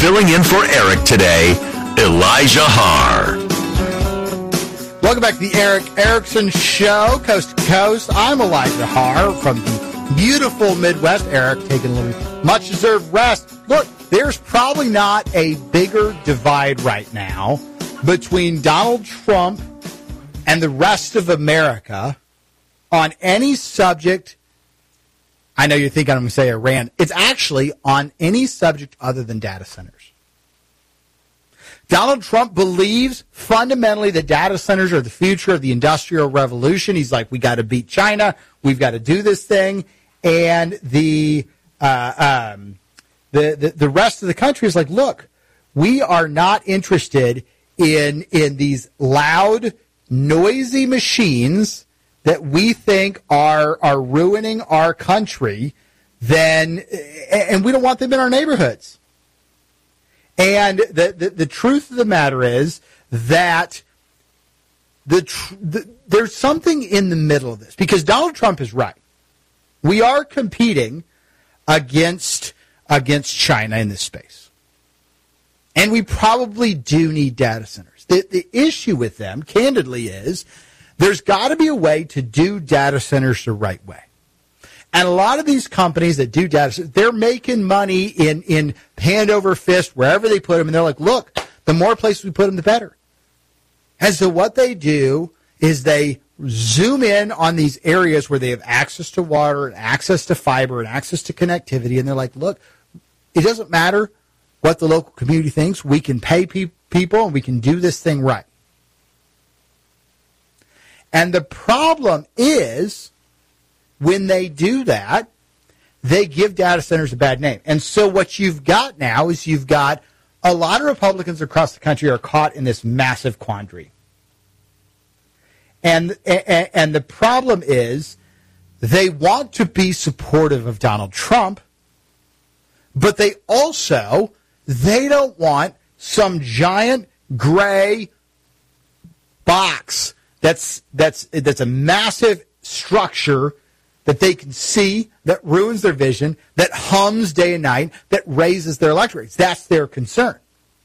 Filling in for Eric today, Elijah Haar. Welcome back to the Eric Erickson Show, coast to coast. I'm Elijah Haar from the beautiful Midwest. Eric taking a little much-deserved rest. Look, there's probably not a bigger divide right now between Donald Trump and the rest of America on any subject. I know you're thinking I'm going to say Iran. It's actually on any subject other than data centers. Donald Trump believes fundamentally that data centers are the future of the Industrial Revolution. He's like, we got to beat China. We've got to do this thing. And the rest of the country is like, look, we are not interested in these loud, noisy machines that we think are ruining our country, and we don't want them in our neighborhoods. And the truth of the matter is that there's something in the middle of this, because Donald Trump is right. We are competing against China in this space. And we probably do need data centers. The issue with them, candidly, is there's got to be a way to do data centers the right way. And a lot of these companies that do data centers, they're making money in hand over fist wherever they put them. And they're like, look, the more places we put them, the better. And so what they do is they zoom in on these areas where they have access to water and access to fiber and access to connectivity. And they're like, look, it doesn't matter what the local community thinks. We can pay people and we can do this thing right. And the problem is, when they do that, they give data centers a bad name. And so what you've got now is you've got a lot of Republicans across the country are caught in this massive quandary. And the problem is they want to be supportive of Donald Trump, but they don't want some giant gray box that's a massive structure that they can see, that ruins their vision, that hums day and night, that raises their electorate rates. That's their concern.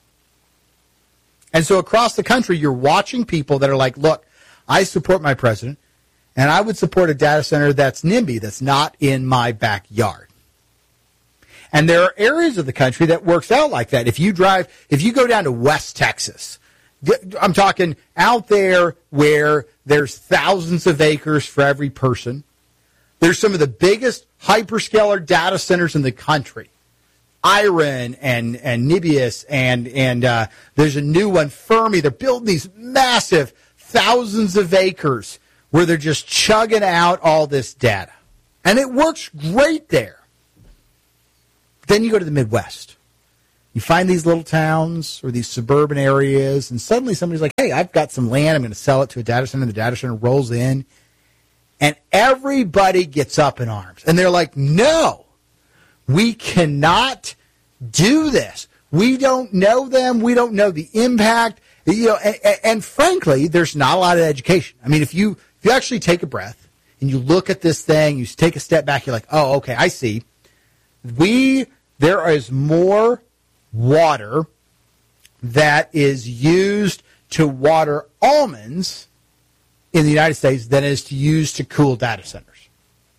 And so across the country, you're watching people that are like, look, I support my president, and I would support a data center that's NIMBY, that's not in my backyard. And there are areas of the country that works out like that. If you go down to West Texas, I'm talking out there where there's thousands of acres for every person. There's some of the biggest hyperscaler data centers in the country. Iron and Nibius and there's a new one, Fermi. They're building these massive thousands of acres where they're just chugging out all this data. And it works great there. Then you go to the Midwest. You find these little towns or these suburban areas, and suddenly somebody's like, hey, I've got some land. I'm going to sell it to a data center. The data center rolls in, and everybody gets up in arms. And they're like, no, we cannot do this. We don't know them. We don't know the impact. And frankly, there's not a lot of education. I mean, if you actually take a breath and you look at this thing, you take a step back, you're like, oh, okay, I see. There is more water that is used to water almonds in the United States than is to use to cool data centers.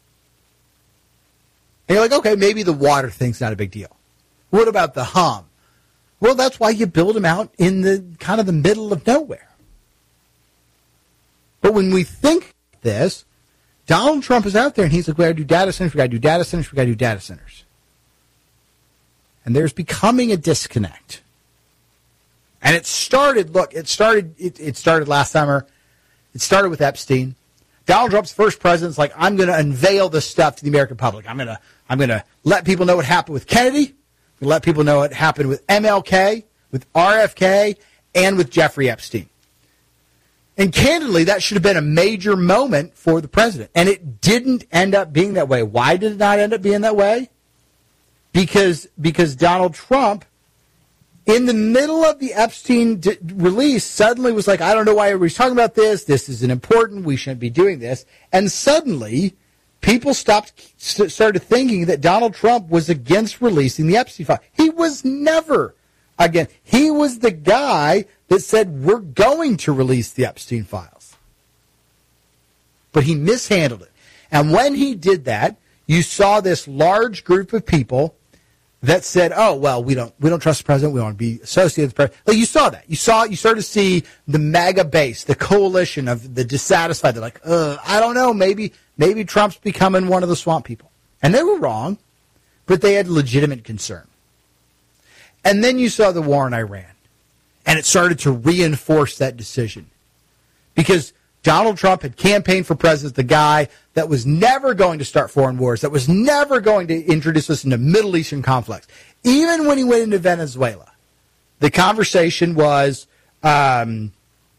And you're like, okay, maybe the water thing's not a big deal. What about the hum? Well, that's why you build them out in the kind of the middle of nowhere. But when we think this, Donald Trump is out there and he's like, we got to do data centers, we got to do data centers, we got to do data centers. And there's becoming a disconnect. And it started last summer. It started with Epstein. Donald Trump's first president's like, I'm going to unveil this stuff to the American public. I'm going to let people know what happened with Kennedy. I'm going to let people know what happened with MLK, with RFK, and with Jeffrey Epstein. And candidly, that should have been a major moment for the president. And it didn't end up being that way. Why did it not end up being that way? Because Donald Trump, in the middle of the Epstein release, suddenly was like, I don't know why everybody's talking about this. This isn't important. We shouldn't be doing this. And suddenly, people started thinking that Donald Trump was against releasing the Epstein file. He was never Again, he was the guy that said we're going to release the Epstein files. But he mishandled it. And when he did that, you saw this large group of people that said, "Oh, well, we don't trust the president. We don't want to be associated with the president." Like, you saw that. You started to see the MAGA base, the coalition of the dissatisfied. They're like, I don't know, maybe Trump's becoming one of the swamp people. And they were wrong, but they had legitimate concern. And then you saw the war in Iran, and it started to reinforce that decision. Because Donald Trump had campaigned for president, the guy that was never going to start foreign wars, that was never going to introduce us into Middle Eastern conflicts. Even when he went into Venezuela, the conversation was, well,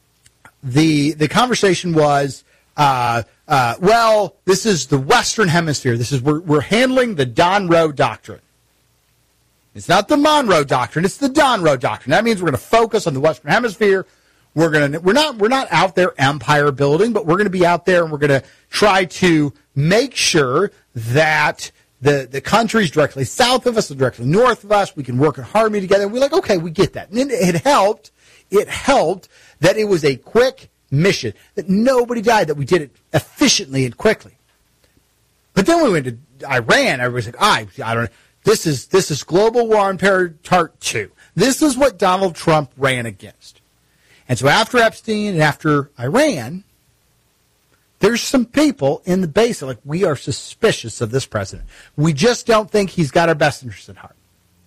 this is the Western Hemisphere. We're handling the Monroe Doctrine. It's not the Monroe Doctrine. It's the Monroe Doctrine. That means we're going to focus on the Western Hemisphere. We're not out there empire building, but we're going to be out there and we're going to try to make sure that the countries directly south of us and directly north of us, we can work in harmony together. And we're like, okay, we get that. And it helped that it was a quick mission, that nobody died, that we did it efficiently and quickly. But then we went to Iran. Everybody's like, I don't know. This is global war on terror part 2. This is what Donald Trump ran against. And so after Epstein and after Iran, there's some people in the base that are like, we are suspicious of this president. We just don't think he's got our best interests at heart.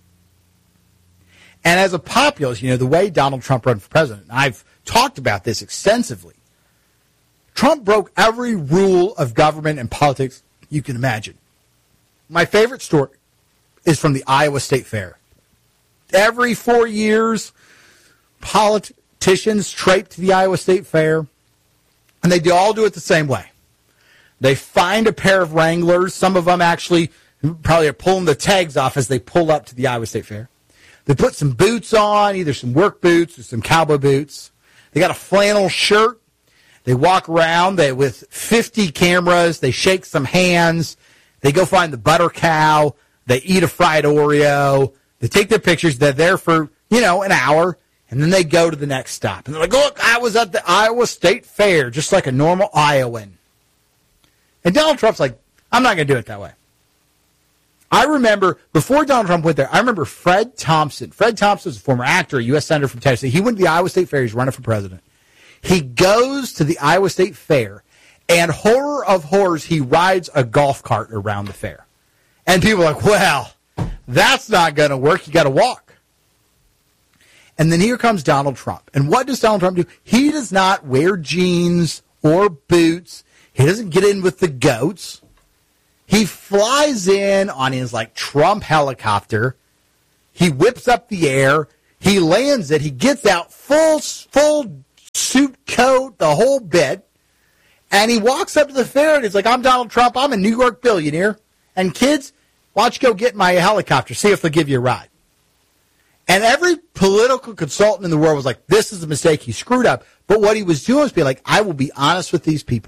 And as a populist, the way Donald Trump ran for president, I've talked about this extensively. Trump broke every rule of government and politics you can imagine. My favorite story is from the Iowa State Fair. Every 4 years, politicians traipse to the Iowa State Fair, and they all do it the same way. They find a pair of Wranglers. Some of them actually probably are pulling the tags off as they pull up to the Iowa State Fair. They put some boots on, either some work boots or some cowboy boots. They got a flannel shirt. They walk around with 50 cameras. They shake some hands. They go find the butter cow. They eat a fried Oreo. They take their pictures. They're there for, an hour. And then they go to the next stop. And they're like, look, I was at the Iowa State Fair, just like a normal Iowan. And Donald Trump's like, I'm not going to do it that way. I remember, before Donald Trump went there, I remember Fred Thompson. Fred Thompson was a former actor, a U.S. Senator from Tennessee. He went to the Iowa State Fair. He's running for president. He goes to the Iowa State Fair, and horror of horrors, he rides a golf cart around the fair. And people are like, well, that's not going to work. You got to walk. And then here comes Donald Trump. And what does Donald Trump do? He does not wear jeans or boots. He doesn't get in with the goats. He flies in on his Trump helicopter. He whips up the air. He lands it. He gets out full suit coat, the whole bit. And he walks up to the fair and he's like, I'm Donald Trump. I'm a New York billionaire. And kids, why don't you go get my helicopter? See if they'll give you a ride. And every political consultant in the world was like, this is a mistake. He screwed up. But what he was doing was being like, I will be honest with these people.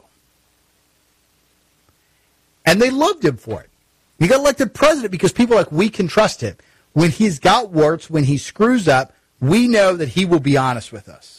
And they loved him for it. He got elected president because people are like, we can trust him. When he's got warts, when he screws up, we know that he will be honest with us.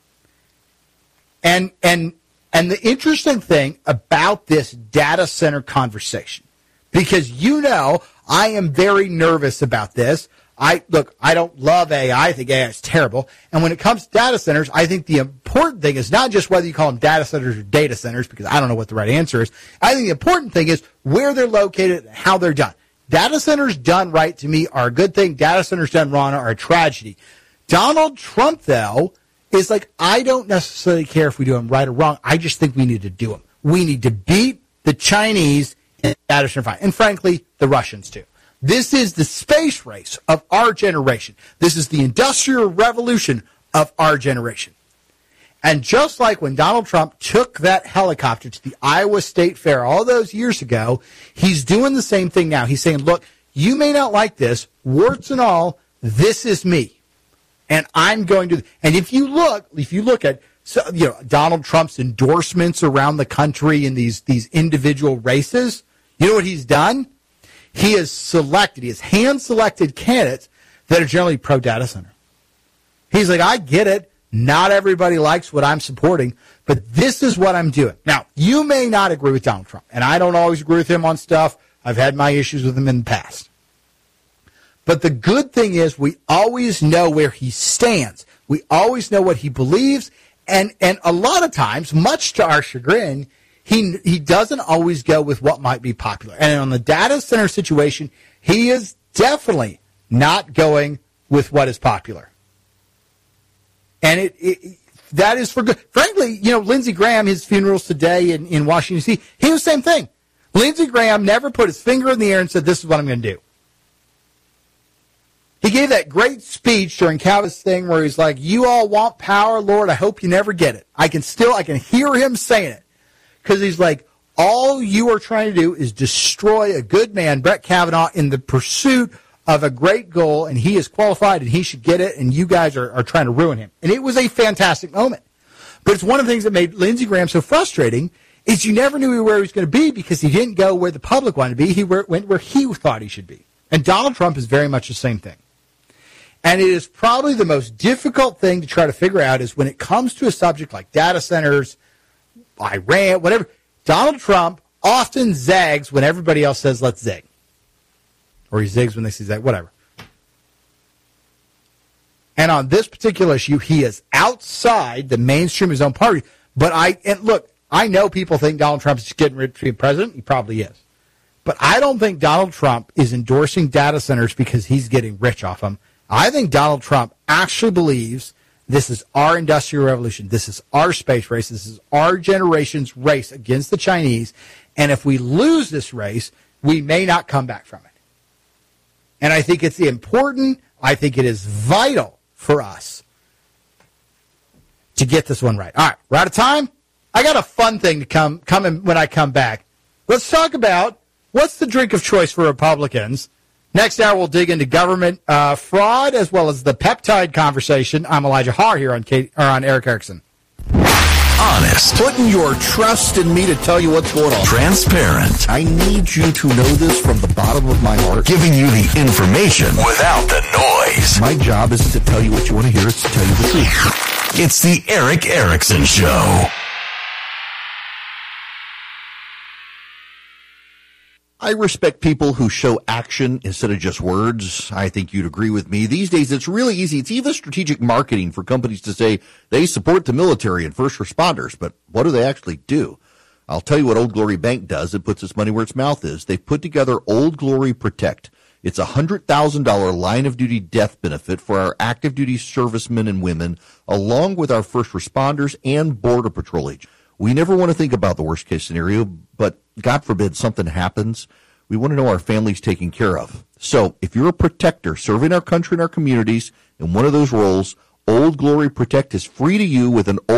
And the interesting thing about this data center conversation, because I am very nervous about this. I don't love AI. I think AI is terrible. And when it comes to data centers, I think the important thing is not just whether you call them data centers or data centers, because I don't know what the right answer is. I think the important thing is where they're located and how they're done. Data centers done right, to me, are a good thing. Data centers done wrong are a tragedy. Donald Trump, though, is like, I don't necessarily care if we do them right or wrong. I just think we need to do them. We need to beat the Chinese in data center fight. And frankly, the Russians, too. This is the space race of our generation. This is the industrial revolution of our generation. And just like when Donald Trump took that helicopter to the Iowa State Fair all those years ago, he's doing the same thing now. He's saying, look, you may not like this, warts and all, this is me. And I'm going to, and if you look at Donald Trump's endorsements around the country in these individual races, you know what he's done? He has hand-selected candidates that are generally pro-data center. He's like, I get it. Not everybody likes what I'm supporting, but this is what I'm doing. Now, you may not agree with Donald Trump, and I don't always agree with him on stuff. I've had my issues with him in the past. But the good thing is we always know where he stands. We always know what he believes, and a lot of times, much to our chagrin, he doesn't always go with what might be popular. And on the data center situation, he is definitely not going with what is popular. And that is for good. Frankly, Lindsey Graham, his funerals today in Washington, D.C., he was the same thing. Lindsey Graham never put his finger in the air and said, this is what I'm going to do. He gave that great speech during Calvin's thing where he's like, you all want power, Lord, I hope you never get it. I can hear him saying it. Because he's like, all you are trying to do is destroy a good man, Brett Kavanaugh, in the pursuit of a great goal, and he is qualified, and he should get it, and you guys are trying to ruin him. And it was a fantastic moment. But it's one of the things that made Lindsey Graham so frustrating is you never knew where he was going to be because he didn't go where the public wanted to be. He went where he thought he should be. And Donald Trump is very much the same thing. And it is probably the most difficult thing to try to figure out is when it comes to a subject like data centers, Iran, whatever, Donald Trump often zags when everybody else says, let's zig. Or he zigs when they say zag, whatever. And on this particular issue, he is outside the mainstream of his own party. But I know people think Donald Trump is getting rich to be president. He probably is. But I don't think Donald Trump is endorsing data centers because he's getting rich off them. I think Donald Trump actually believes this is our industrial revolution. This is our space race. This is our generation's race against the Chinese. And if we lose this race, we may not come back from it. And I think it's important. I think it is vital for us to get this one right. All right, we're out of time. I got a fun thing to come in when I come back. Let's talk about what's the drink of choice for Republicans. Next hour, we'll dig into government fraud as well as the peptide conversation. I'm Elijah Haar here on Eric Erickson. Honest. Putting your trust in me to tell you what's going on. Transparent. I need you to know this from the bottom of my heart. Giving you the information without the noise. My job isn't to tell you what you want to hear, it's to tell you the truth. It's the Eric Erickson Show. I respect people who show action instead of just words. I think you'd agree with me. These days, it's really easy. It's even strategic marketing for companies to say they support the military and first responders, but what do they actually do? I'll tell you what Old Glory Bank does. It puts its money where its mouth is. They've put together Old Glory Protect. It's a $100,000 line-of-duty death benefit for our active-duty servicemen and women, along with our first responders and Border Patrol agents. We never want to think about the worst-case scenario, but God forbid something happens. We want to know our family's taken care of. So if you're a protector serving our country and our communities in one of those roles, Old Glory Protect is free to you with an